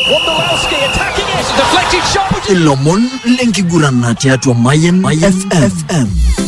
Wondolowski attacking it, deflected shot. Ilomon lenkigurana tiatwa Mayen FM.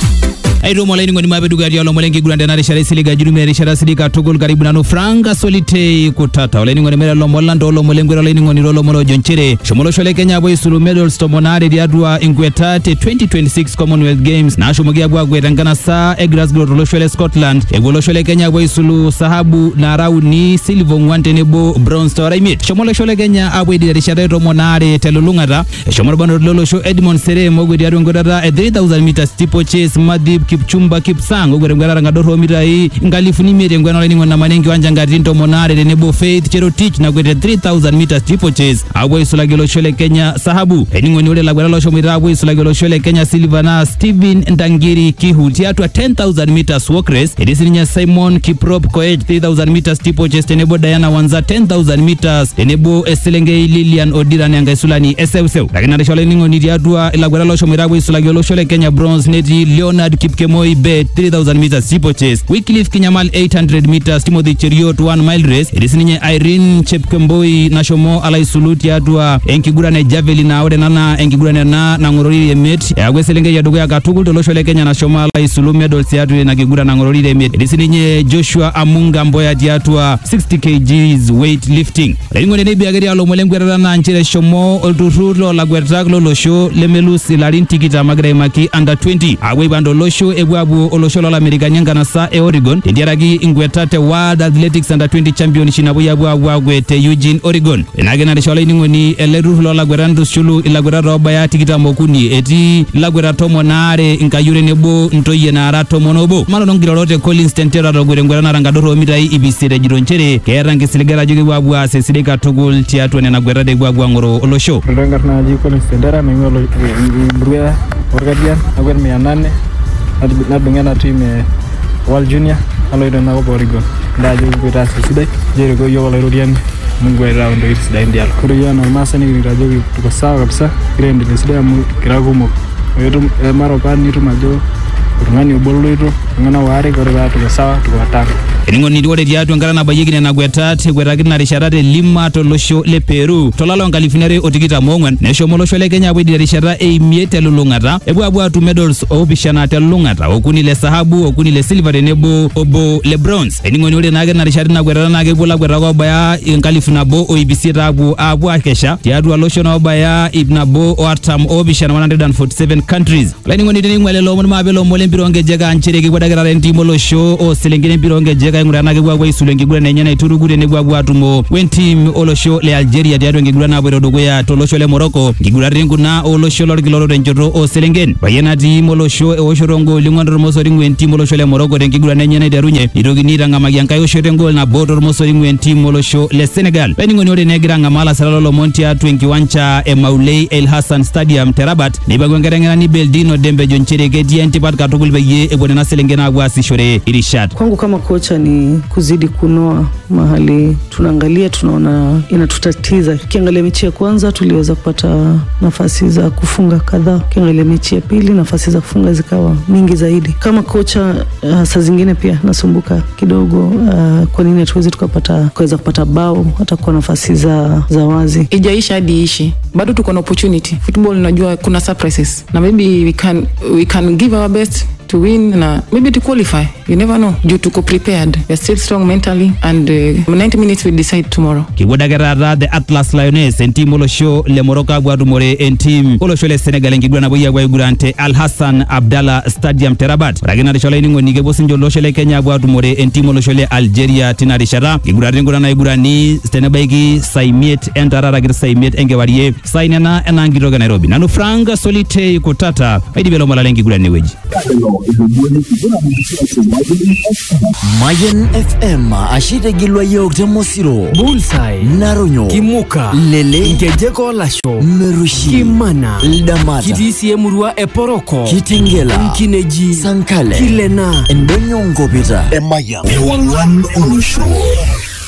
Aido moleni ngoni mabedu gari yalo molengi gurande na rishara siliga jurumia rishara silika tugul karibu nanu franga solite kutata oleni ngoni mele lo molando lo molengwera oleni ngoni lo molo jonchere shomolo shole Kenya boy sulu medals tomonare diadwa ingwetate 2026 Commonwealth Games na shomogia bwa gwetangana sa Glasgow lo shole Scotland egolo shole Kenya boy sulu sahabu na rauni silver ngwante nebo bronze toraimit shomolo shole Kenya abwe di rishara tomonare telulungata shomolo bando lolo show Edmond Sere mogwe diadwa ngodara 3000 meters steeplechase Madib Kipchumba Kipsango gwerengwera ngadoro mirai ngalifu ni mere ngwana leni ngona manengi wanja ngati ntomonare nebo Faith Cherotich na gwete 3000 meters steeplechase abwe isulagelo shole Kenya sahabu eningoni ule lagwera lo shomira abwe isulagelo shole Kenya silver na Steven Ndangiri Kihuti atwa 10000 meters walk race edisinya Simon Kiprop Koech 3000 meters steeplechase nebo Diana Wanza 10000 meters nebo Eselengei Lilian Odira nyanga isulani SSU lakini ndishole ningoni diatwa lagwera lo shomira abwe isulagelo shole Kenya bronze neti Leonard Kipkemoi Bet 3000 meters steeplechase Wycliffe Kinyamal 800 meters Timothy Cheriot 1 mile race edisininye Irene Chepkemboi na shomo alaisuluti atwa enkigurane javelin na ore nana enkigurane na ngorori emet agweselenge yadugo yakatugul toloshole Kenya na shomo alaisulu medals yatwa na kigura na ngorori emet edisininye Joshua Amunga Mboya atwa 60 kgs weight lifting lengone nebi ageri alo molengwerera na nchere shomo olturulo lagwertaglo losho lemelusi larin tikita magrai maki under 20 agwe bando losho ebwabu olosholo la America nyanga sa Oregon ndiaragi ingwetate World Athletics under 20 championship nabo yabwa agwete Eugene Oregon enagena rishola iningoni elerulo la gwerandu shulu ilagwera roba ya tikita mokuni eti lagwera tomonare inkayure nebo ntoye na arato monobo mano nongirolote Collins Tentera rogwerengwera na rangadoro mitai ibisire jironchere kerangi siligara jogi bwabu asesideka tugul tiatu na gwera de bwabu ngoro olosho ngarna ji Collins Tentera na ngolo burua orgadian agwer 800 nadungana team World Junior aloido na Oregon ndaje kwita sidai jere go yo walorian mungu round it sidai ndial kuriana masani rajogi tuko sawa kabisa grand ni sidai mu kiragumo yetu maro pani tumajo ngani uboloito ngana ware gore watu sawa tuko wataka eningoni ndiwore diatu ngara na bayigine na gwetate gwerakina risharate lima tolosho le Peru tolalo ngalifinere otikita mongwen nesho molosho le Kenya bwe dirishara emiete lulungata ebwabu atu medals obishana telungata okuni le sahabu okuni le silver nebo obo le bronze eningoni ule nage na risharate na gwerana nage bula gwerako baya ngalifina bo oibisira abu akesha diatu alosho na baya ibnabo oatam obishana 147 countries eningoni diningwele lo mabelo molembironge jega nchireke bwadagara ndimo losho o selengene bironge jega ngurana ke bwa isulengi gura nenyana iturugure ne bwa atumo when team olosho le Algeria diado ngigura na bwero dogo ya tolosho le Morocco ngigura rengu na olosho lor giloro renjoro o selengen bayena team olosho oshorongo lingwandoro mosori ngwen team olosho le Morocco ngigura nenyana idarunye iroginira ngamagianka yoshorengo na border mosori ngwen team olosho le Senegal beningo nyore negira ngamala salalo monti atu nkiwancha Maulay El Hassan Stadium Terabat nibagwengerengana ni Beldino Dembe Jonchere ke DNT pat katugul beye ebone na selengena bwasi shore irishad kwangu kama kocha ni kuzidi kunoa mahali tunaangalia tunaona inatutatiza. Kiangalia mechi ya kwanza tuliweza kupata nafasi za kufunga kadhaa, kiangalia mechi ya pili nafasi za kufunga zikawa mingi zaidi. Kama kocha saa zingine pia nasumbuka kidogo kwa nini hatuwezi kuweza kupata bao hata kwa nafasi za wazi. Ijaisha hadi ishi. Bado tuko na opportunity. Football unajua kuna surprises. Na maybe we can give our best to win na maybe to qualify. You never know. Due to prepared. We are still strong mentally and 90 minutes will decide tomorrow. Kiwadagarara the Atlas Lioness and team olosho le Morocco Guadumore and team olosho le Senegal ngigura na boya gurante Al Hassan Abdallah Stadium Terabat. Ragina rishola iningo nigebo sinjo olosho le Kenya Guadumore and team olosho le Algeria tinarishara. Ngigura ngura na igura ni Stenebaigi Saimiet entarara gir Saimiet engewarie sainana enangiroga Nairobi. Nanu Franga Solite kutata. Aidi belo malalengi gura ni weji. Mayen FM ashite gilwa yok temosiro Bullseye Naronyo Kimuka Lele Ngejeko Lasho Merushi Kimana Ldamata Kitisi Emurua Eporoko Kitingela Mkineji Sankale Kilena Ndonyo Ngopita Emayan Ewanwan Olusho